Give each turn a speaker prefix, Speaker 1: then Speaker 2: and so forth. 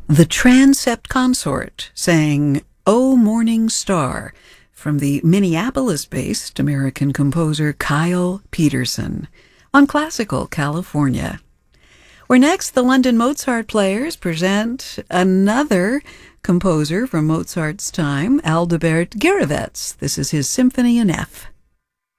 Speaker 1: The Transept Consort sang "O Morning Star" from the Minneapolis-based American composer Kyle Peterson on Classical California. Where next, the London Mozart Players present another composer from Mozart's time, Adalbert Gurewitz. This is his Symphony in F.